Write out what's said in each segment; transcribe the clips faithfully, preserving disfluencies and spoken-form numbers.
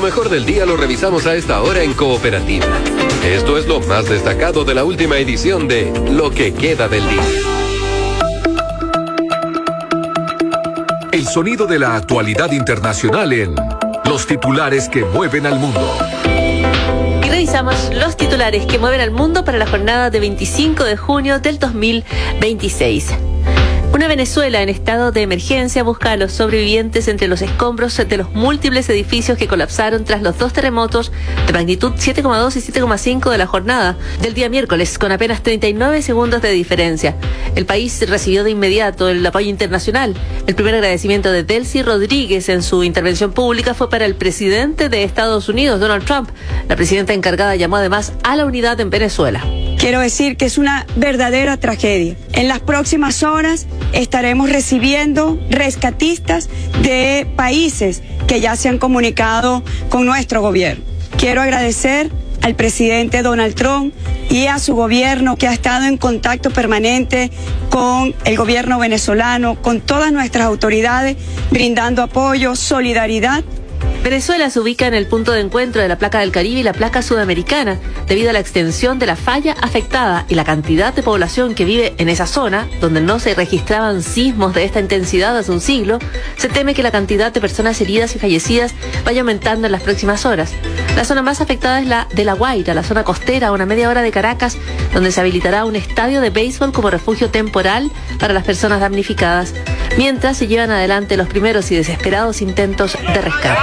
mejor del día lo revisamos a esta hora en Cooperativa. Esto es lo más destacado de la última edición de Lo que queda del día. El sonido de la actualidad internacional en Los titulares que mueven al mundo. Y revisamos los titulares que mueven al mundo para la jornada de veinticinco de junio del dos mil veintiséis. Una Venezuela en estado de emergencia busca a los sobrevivientes entre los escombros de los múltiples edificios que colapsaron tras los dos terremotos de magnitud siete coma dos y siete coma cinco de la jornada del día miércoles, con apenas treinta y nueve segundos de diferencia. El país recibió de inmediato el apoyo internacional. El primer agradecimiento de Delcy Rodríguez en su intervención pública fue para el presidente de Estados Unidos, Donald Trump. La presidenta encargada llamó además a la unidad en Venezuela. Quiero decir que es una verdadera tragedia. En las próximas horas estaremos recibiendo rescatistas de países que ya se han comunicado con nuestro gobierno. Quiero agradecer al presidente Donald Trump y a su gobierno, que ha estado en contacto permanente con el gobierno venezolano, con todas nuestras autoridades, brindando apoyo, solidaridad. Venezuela se ubica en el punto de encuentro de la placa del Caribe y la placa sudamericana, debido a la extensión de la falla afectada y la cantidad de población que vive en esa zona, donde no se registraban sismos de esta intensidad hace un siglo. Se teme que la cantidad de personas heridas y fallecidas vaya aumentando en las próximas horas. La zona más afectada es la de La Guaira, la zona costera a una media hora de Caracas, donde se habilitará un estadio de béisbol como refugio temporal para las personas damnificadas, mientras se llevan adelante los primeros y desesperados intentos de rescate.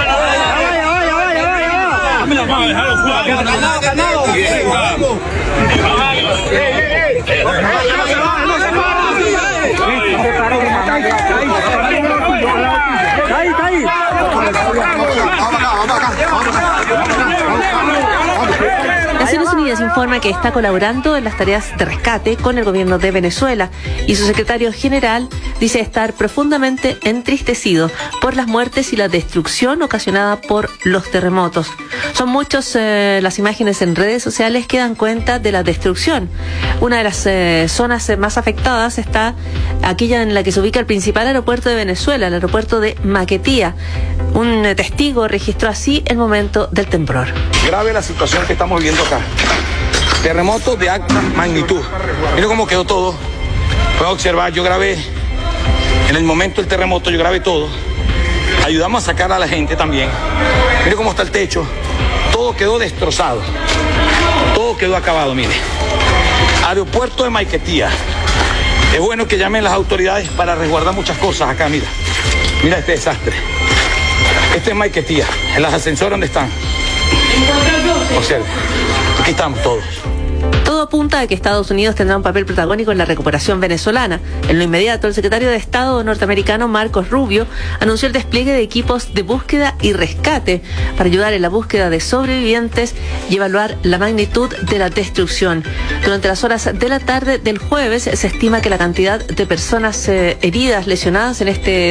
Naciones Unidas informa que está colaborando en las tareas de rescate con el gobierno de Venezuela, y su secretario general dice estar profundamente entristecido por las muertes y la destrucción ocasionada por los terremotos. Son muchas eh, las imágenes en redes sociales que dan cuenta de la destrucción. Una de las eh, zonas más afectadas está aquella en la que se ubica el principal aeropuerto de Venezuela, el aeropuerto de Maiquetía. Un eh, testigo registró así el momento del temblor. Grave la situación que estamos viviendo acá. Terremoto de alta magnitud. Mira cómo quedó todo. Pueden observar, yo grabé en el momento del terremoto, yo grabé todo. Ayudamos a sacar a la gente también. Mire cómo está el techo. Todo quedó destrozado. Todo quedó acabado, mire. Aeropuerto de Maiquetía. Es bueno que llamen las autoridades para resguardar muchas cosas acá, mira. Mira este desastre. Este es Maiquetía. En las ascensores, ¿dónde están? Observe. Aquí estamos todos. Todo apunta a que Estados Unidos tendrá un papel protagónico en la recuperación venezolana. En lo inmediato, el secretario de Estado norteamericano Marcos Rubio anunció el despliegue de equipos de búsqueda y rescate para ayudar en la búsqueda de sobrevivientes y evaluar la magnitud de la destrucción. Durante las horas de la tarde del jueves se estima que la cantidad de personas eh, heridas, lesionadas en este